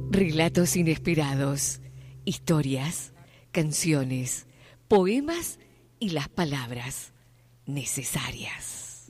Relatos inesperados, historias, canciones, poemas y las palabras necesarias.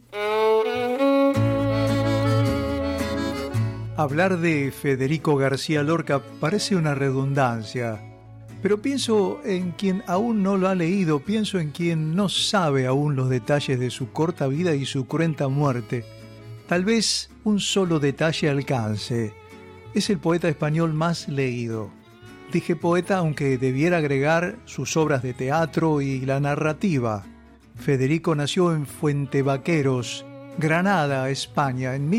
Hablar de Federico García Lorca parece una redundancia, pero pienso en quien aún no lo ha leído, pienso en quien no sabe aún los detalles de su corta vida y su cruenta muerte. Tal vez un solo detalle alcance. Es el poeta español más leído. Dije poeta aunque debiera agregar sus obras de teatro y la narrativa. Federico nació en Fuentevaqueros, Granada, España, en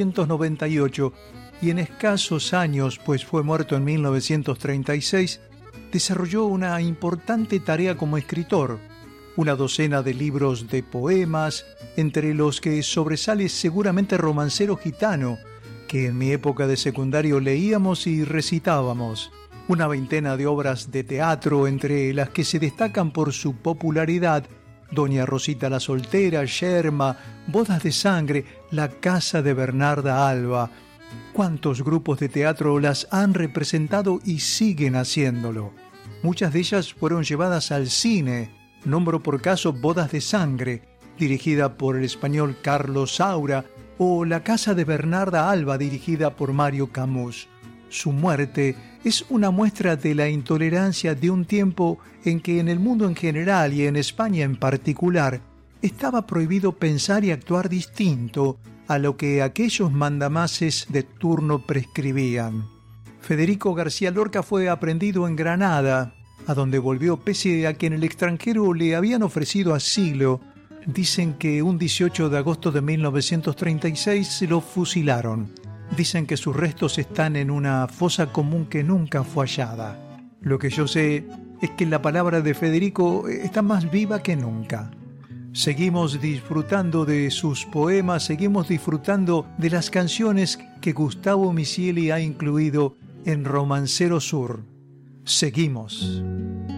1898 y en escasos años, pues fue muerto en 1936, desarrolló una importante tarea como escritor. Una docena de libros de poemas, entre los que sobresale seguramente Romancero Gitano, que en mi época de secundario leíamos y recitábamos. Una veintena de obras de teatro, entre las que se destacan por su popularidad Doña Rosita la Soltera, Yerma, Bodas de Sangre, La Casa de Bernarda Alba. ¿Cuántos grupos de teatro las han representado y siguen haciéndolo? Muchas de ellas fueron llevadas al cine. Nombro por caso Bodas de Sangre, dirigida por el español Carlos Saura, o La Casa de Bernarda Alba, dirigida por Mario Camus. Su muerte es una muestra de la intolerancia de un tiempo en que en el mundo en general y en España en particular estaba prohibido pensar y actuar distinto a lo que aquellos mandamases de turno prescribían. Federico García Lorca fue aprehendido en Granada, a donde volvió pese a que en el extranjero le habían ofrecido asilo. Dicen que un 18 de agosto de 1936 se lo fusilaron. Dicen que sus restos están en una fosa común que nunca fue hallada. Lo que yo sé es que la palabra de Federico está más viva que nunca. Seguimos disfrutando de sus poemas, seguimos disfrutando de las canciones que Gustavo Misieli ha incluido en Romancero Sur. Seguimos.